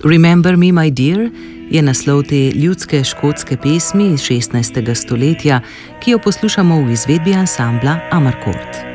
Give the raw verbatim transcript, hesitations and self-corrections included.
Remember me, my dear je naslov te ljudske škotske pesmi iz šestnajstega stoletja, ki jo poslušamo v izvedbi ansambla Amarcord.